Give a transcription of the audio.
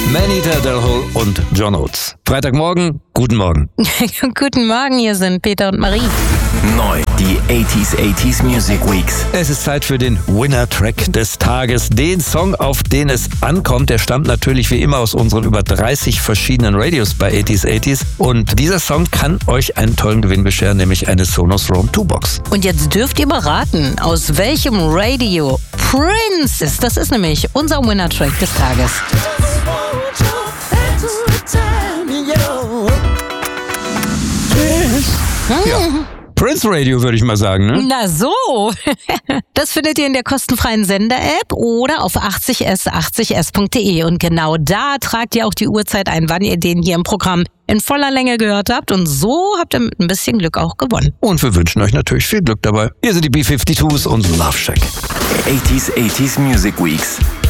Maneater, Del Hole und John Oates. Freitagmorgen, guten Morgen. Guten Morgen, hier sind Peter und Marie. Neu, die 80s Music Weeks. Es ist Zeit für den Winner-Track des Tages. Den Song, auf den es ankommt, der stammt natürlich wie immer aus unseren über 30 verschiedenen Radios bei 80s. Und dieser Song kann euch einen tollen Gewinn bescheren, nämlich eine Sonos Roam 2 Box. Und jetzt dürft ihr beraten, aus welchem Radio Prince ist. Das ist nämlich unser Winner-Track des Tages. Ja. Prince Radio, würde ich mal sagen, ne? Na so. Das findet ihr in der kostenfreien Sender-App oder auf 80s80s.de. Und genau da tragt ihr auch die Uhrzeit ein, wann ihr den hier im Programm in voller Länge gehört habt. Und so habt ihr mit ein bisschen Glück auch gewonnen. Und wir wünschen euch natürlich viel Glück dabei. Hier sind die B-52s und Love Shack. 80s Music Weeks.